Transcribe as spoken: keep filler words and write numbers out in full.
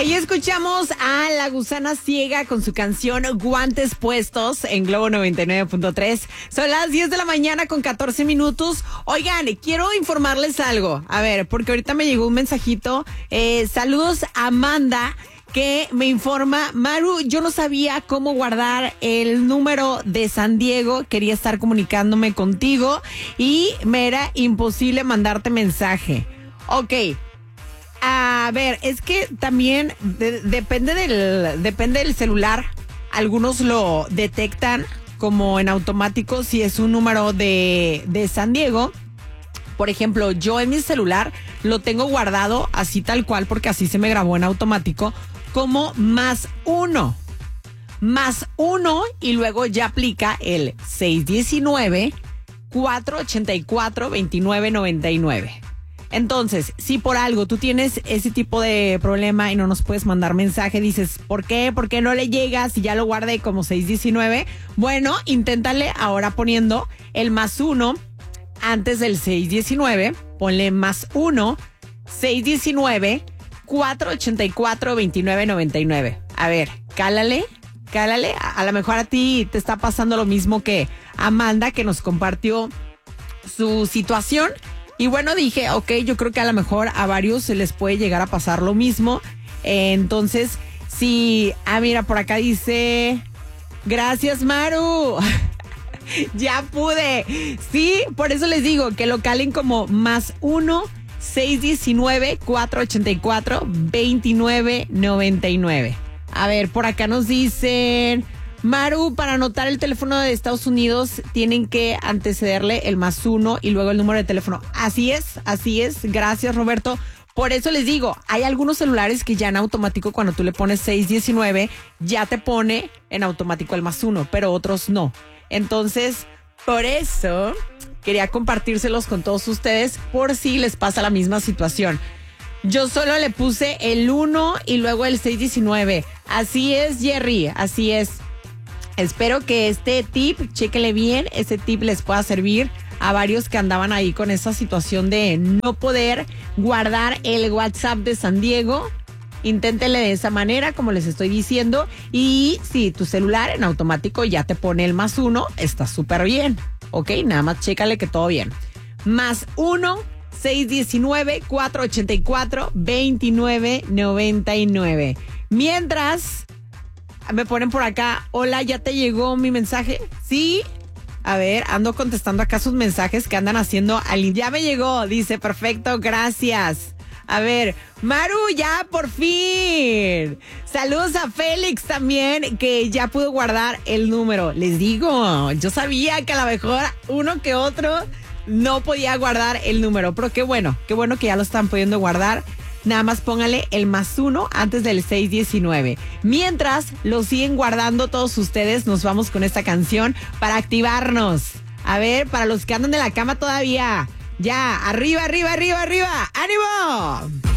Ahí escuchamos a La Gusana Ciega con su canción Guantes Puestos en Globo noventa y nueve punto tres. Son las diez de la mañana con catorce minutos. Oigan, quiero informarles algo. A ver, porque ahorita me llegó un mensajito. Eh, saludos a Amanda, que me informa: Maru, yo no sabía cómo guardar el número de San Diego. Quería estar comunicándome contigo y me era imposible mandarte mensaje. Ok. A ver, es que también de, depende del depende del celular. Algunos lo detectan como en automático si es un número de, de San Diego. Por ejemplo, yo en mi celular lo tengo guardado así tal cual, porque así se me grabó en automático, como más uno. Más uno y luego ya aplica el seis uno nueve, cuatro ocho cuatro, dos nueve nueve nueve. Entonces, si por algo tú tienes ese tipo de problema y no nos puedes mandar mensaje, dices, ¿por qué? ¿Por qué no le llegas si ya lo guardé como seis diecinueve? Bueno, inténtale ahora poniendo el más uno antes del seis diecinueve. Ponle más uno, seis diecinueve, cuatro ocho cuatro, dos nueve nueve nueve. A ver, cálale, cálale. A, a lo mejor a ti te está pasando lo mismo que Amanda, que nos compartió su situación. Y bueno, dije, ok, yo creo que a lo mejor a varios se les puede llegar a pasar lo mismo. Eh, entonces, sí, ah, mira, por acá dice, gracias, Maru. Ya pude. Sí, por eso les digo que lo calen como más uno, seis diecinueve, cuatro ocho cuatro, dos nueve nueve nueve. A ver, por acá nos dicen, Maru, para anotar el teléfono de Estados Unidos tienen que antecederle el más uno y luego el número de teléfono. Así es, así es. Gracias, Roberto. Por eso les digo, hay algunos celulares que ya en automático, cuando tú le pones seis diecinueve, ya te pone en automático el más uno, pero otros no. Entonces, por eso quería compartírselos con todos ustedes por si les pasa la misma situación. Yo solo le puse el uno y luego el seis diecinueve. Así es, Jerry, así es. Espero que este tip, chéquenle bien, este tip les pueda servir a varios que andaban ahí con esa situación de no poder guardar el WhatsApp de San Diego. Inténtenle de esa manera, como les estoy diciendo. Y si tu celular en automático ya te pone el más uno, está súper bien. Ok, nada más chécale que todo bien. Más uno, seis diecinueve, cuatro ocho cuatro, dos nueve nueve nueve. Mientras, me ponen por acá, hola, ¿ya te llegó mi mensaje? Sí. A ver, ando contestando acá sus mensajes que andan haciendo. Ya me llegó, dice, perfecto, gracias. A ver, Maru, ya por fin. Saludos a Félix también, que ya pudo guardar el número. Les digo, yo sabía que a lo mejor uno que otro no podía guardar el número, pero qué bueno, qué bueno que ya lo están pudiendo guardar. Nada más póngale el más uno antes del seis diecinueve. Mientras lo siguen guardando todos ustedes, nos vamos con esta canción para activarnos. A ver, para los que andan de la cama todavía. Ya, arriba, arriba, arriba, arriba. ¡Ánimo!